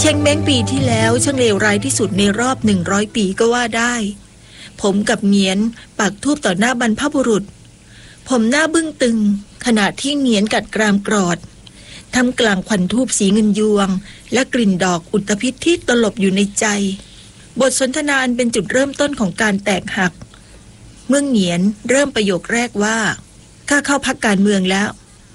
เชงเม้งปีที่แล้วช่างเลวร้ายที่สุดในรอบ100 ปีก็ว่าได้ผมกับเหงียนปักธูปต่อหน้าบรรพบุรุษผมหน้าบึ้งตึงขณะที่เหงียนกัดกรามกรอดทำกลางควันธูปสีเงินยวงและกลิ่นดอกอุตภิษที่ตลบอยู่ในใจบทสนทนาอันเป็นจุดเริ่มต้นของการแตกหักเมื่อเหงียนเริ่มประโยคแรกว่าข้าเข้าพรรคการเมืองแล้ว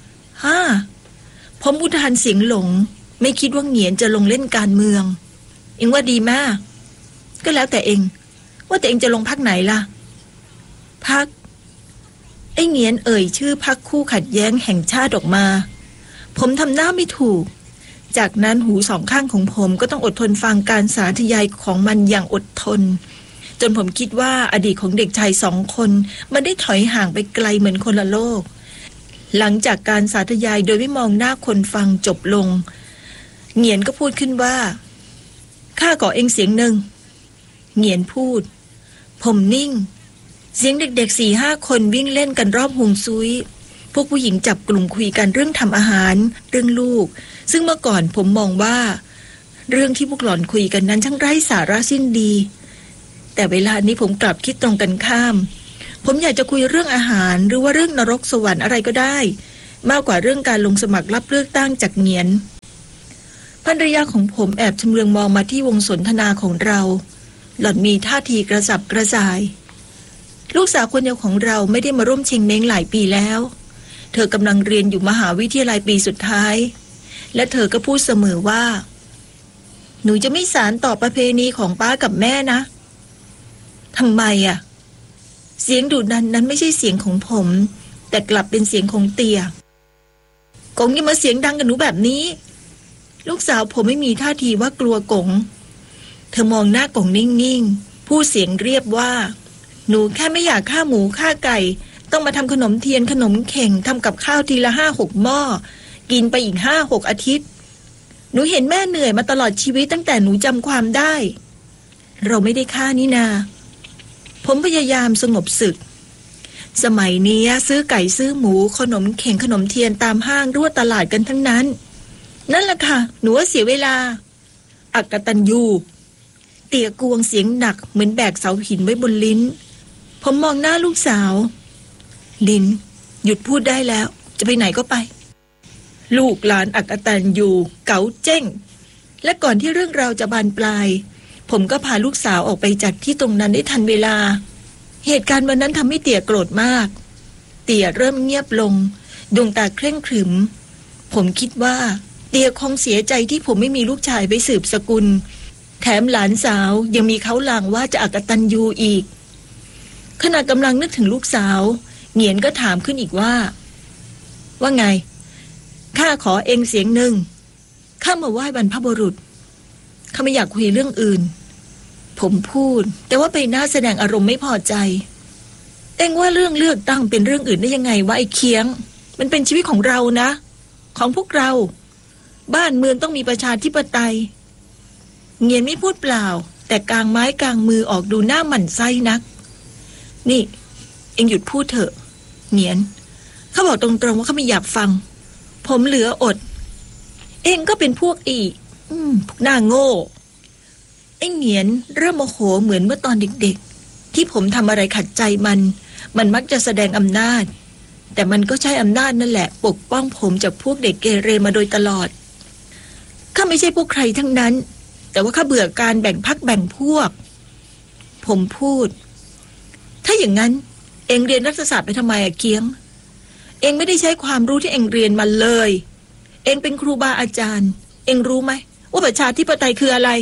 ผมอุทานเสียงหลงไม่คิดว่าเหงียนจะลงเล่นการเมืองเองว่าดีมากก็แล้วแต่เองว่าแต่เองจะลงพรรคไหนล่ะพรรคไอ้เหงียนเอ่ยชื่อพรรคคู่ขัดแย้งแห่งชาติออกมาผมทำหน้าไม่ถูกจากนั้นหูสองข้างของผมก็ต้องอดทนฟังการสาธยายของมันอย่างอดทนจนผมคิดว่าอดีตของเด็กชาย2 คนมันได้ถอยห่างไปไกลเหมือนคนละโลกหลังจากการสาธยายโดยไม่มองหน้าคนฟังจบลงเหงียนก็พูดขึ้นว่าข้าขอเองเสียงหนึ่งเหงียนพูดผมนิ่งเสียงเด็กๆ 4-5 คนวิ่งเล่นกันรอบฮวงซุยพวกผู้หญิงจับกลุ่มคุยกันเรื่องทำอาหารเรื่องลูกซึ่งเมื่อก่อนผมมองว่าเรื่องที่พวกหล่อนคุยกันนั้นช่างไร้สาระสิ้นดีแต่เวลานี้ผมกลับคิดตรงกันข้ามผมอยากจะคุยเรื่องอาหารหรือว่าเรื่องนรกสวรรค์อะไรก็ได้มากกว่าเรื่องการลงสมัครรับเลือกตั้งจากเหงียนภรรยาของผมแอบชำเลืองมองมาที่วงสนทนาของเราหล่อนมีท่าทีกระสับกระส่ายลูกสาวคนเดียวของเราไม่ได้มาร่วมเชงเม้งหลายปีแล้วเธอกำลังเรียนอยู่มหาวิทยาลัยปีสุดท้ายและเธอก็พูดเสมอว่าหนูจะไม่สานต่อประเพณีของป้ากับแม่นะทำไมเสียงดุดันนั้นไม่ใช่เสียงของผมแต่กลับเป็นเสียงของเตี่ยกงอย่ามาเสียงดังกับหนูแบบนี้ลูกสาวผมไม่มีท่าทีว่ากลัวกงเธอมองหน้ากงนิ่งๆพูดเสียงเรียบว่าหนูแค่ไม่อยากฆ่าหมูฆ่าไก่ต้องมาทำขนมเทียนขนมเข่งทำกับข้าวทีละ5-6 หม้อกินไปอีก5-6 อาทิตย์หนูเห็นแม่เหนื่อยมาตลอดชีวิตตั้งแต่หนูจำความได้เราไม่ได้ฆ่านี่นาผมพยายามสงบศึกสมัยนี้ซื้อไก่ซื้อหมูขนมเข่งขนมเทียนตามห้างรั่วตลาดกันทั้งนั้นนั่นแหละค่ะหนูว่าเสียเวลาอักตันยูเตี่ยกวงเสียงหนักเหมือนแบกเสาหินไว้บนลิ้นผมมองหน้าลูกสาวลิ้นหยุดพูดได้แล้วจะไปไหนก็ไปลูกหลานอักตันยูเก๋าเจ้งและก่อนที่เรื่องราวจะบานปลายผมก็พาลูกสาวออกไปจากที่ตรงนั้นได้ทันเวลาเหตุการณ์วันนั้นทำให้เตี่ยโกรธมากเตี่ยเริ่มเงียบลงดวงตาเคร่งขรึมผมคิดว่าเตี่ยคงเสียใจที่ผมไม่มีลูกชายไปสืบสกุลแถมหลานสาวยังมีเขาลางว่าจะอักตันยูอีกขณะกำลังนึกถึงลูกสาวเหงียนก็ถามขึ้นอีกว่าไงข้าขอเองเสียงหนึ่งข้ามาไหว้บรรพบุรุษข้าไม่อยากคุยเรื่องอื่นผมพูดแต่ว่าไปหน้าแสดงอารมณ์ไม่พอใจเอ็งว่าเรื่องเลือกตั้งเป็นเรื่องอื่นได้ยังไงวะไอ้เคียงมันเป็นชีวิตของเรานะของพวกเราบ้านเมืองต้องมีประชาธิปไตยเงียนไม่พูดเปล่าแต่กางไม้กางมือออกดูหน้าหมั่นไส้นักนี่เอ็งหยุดพูดเถอะเงียนเขาบอกตรงๆว่าเขาไม่อยากฟังผมเหลืออดเอ็งก็เป็นพวกพวกหน้าโง่ไอ้เหงียนเริ่มโมโหเหมือนเมื่อตอนเด็กๆที่ผมทำอะไรขัดใจมันมักจะแสดงอำนาจแต่มันก็ใช้อำนาจนั่นแหละปกป้องผมจากพวกเด็กเกเรมาโดยตลอดข้าไม่ใช่พวกใครทั้งนั้นแต่ว่าข้าเบื่อการแบ่งพรรคแบ่งพวกผมพูดถ้าอย่างนั้นเอ็งเรียนรัฐศาสตร์ไปทำไมเกียงเอ็งไม่ได้ใช้ความรู้ที่เอ็งเรียนมาเลยเอ็งเป็นครูบาอาจารย์เอ็งรู้ไหมว่าประชาธิปไตยคืออะไร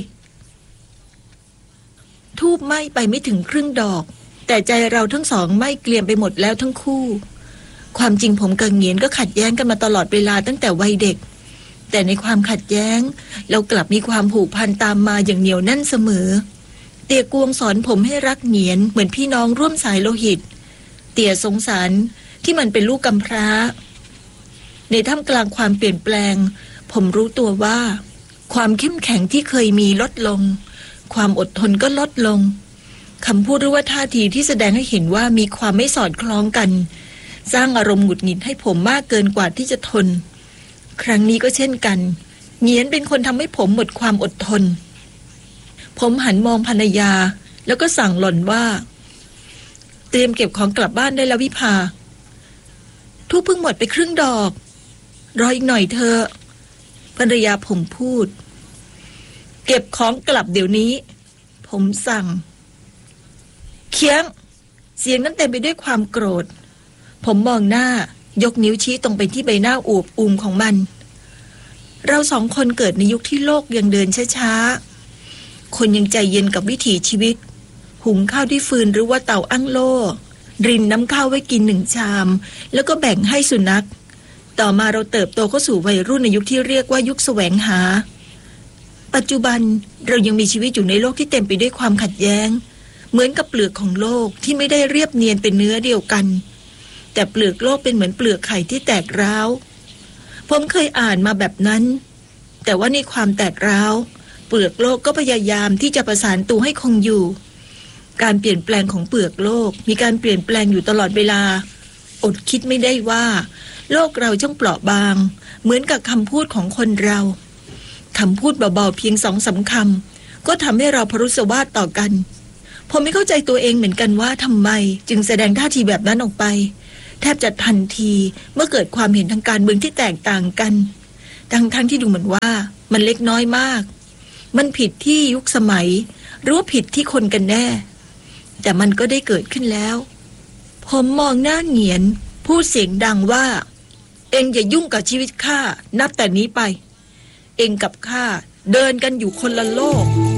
ทูบไหม้ไปไม่ถึงครึ่งดอกแต่ใจเราทั้งสองไหม้เกลี่ยมไปหมดแล้วทั้งคู่ความจริงผมกับเหงียนก็ขัดแย้งกันมาตลอดเวลาตั้งแต่วัยเด็กแต่ในความขัดแย้งเรากลับมีความผูกพันตามมาอย่างเหนียวแน่นเสมอเตี่ยกวงสอนผมให้รักเหงียนเหมือนพี่น้องร่วมสายโลหิตเตี่ยสงสารที่มันเป็นลูกกำพร้าในท่ามกลางความเปลี่ยนแปลงผมรู้ตัวว่าความเข้มแข็งที่เคยมีลดลงความอดทนก็ลดลงคำพูดหรือว่าท่าทีที่แสดงให้เห็นว่ามีความไม่สอดคล้องกันสร้างอารมณ์หงุดหงิดให้ผมมากเกินกว่าที่จะทนครั้งนี้ก็เช่นกันเหงียนเป็นคนทำให้ผมหมดความอดทนผมหันมองภรรยาแล้วก็สั่งหล่อนว่าเตรียมเก็บของกลับบ้านได้แล้ววิภาทูบเพิ่งหมดไปครึ่งดอกรออีกหน่อยเถอะภรรยาผมพูดเก็บของกลับเดี๋ยวนี้ผมสั่งเคียงเสียงนั้นเต็มไปด้วยความโกรธผมมองหน้ายกนิ้วชี้ตรงไปที่ใบหน้าอวบอุ่มของมันเราสองคนเกิดในยุคที่โลกยังเดินช้าๆคนยังใจเย็นกับวิถีชีวิตหุงข้าวด้วยฟืนหรือว่าเตาอั้งโล่รินน้ำข้าวไว้กิน1 ชามแล้วก็แบ่งให้สุนัขต่อมาเราเติบโตเข้าสู่วัยรุ่นในยุคที่เรียกว่ายุคแสวงหาปัจจุบันเรายังมีชีวิตอยู่ในโลกที่เต็มไปด้วยความขัดแย้งเหมือนกับเปลือกของโลกที่ไม่ได้เรียบเนียนเป็นเนื้อเดียวกันแต่เปลือกโลกเป็นเหมือนเปลือกไข่ที่แตกร้าวผมเคยอ่านมาแบบนั้นแต่ว่าในความแตกร้าวเปลือกโลกก็พยายามที่จะประสานตัวให้คงอยู่การเปลี่ยนแปลงของเปลือกโลกมีการเปลี่ยนแปลงอยู่ตลอดเวลาอดคิดไม่ได้ว่าโลกเราช่างเปราะบางเหมือนกับคำพูดของคนเราคำพูดเบาๆเพียง2-3 คำก็ทำให้เราพรุสวาทต่อกันผมไม่เข้าใจตัวเองเหมือนกันว่าทำไมจึงแสดงท่าทีแบบนั้นออกไปแทบจะทันทีเมื่อเกิดความเห็นทางการเมืองที่แตกต่างกันทั้งที่ดูเหมือนว่ามันเล็กน้อยมากมันผิดที่ยุคสมัยหรือว่าผิดที่คนกันแน่แต่มันก็ได้เกิดขึ้นแล้วผมมองหน้าเหงียนพูดเสียงดังว่าเอ็งอย่ายุ่งกับชีวิตข้านับแต่นี้ไปเอ็งกับข้าเดินกันอยู่คนละโลก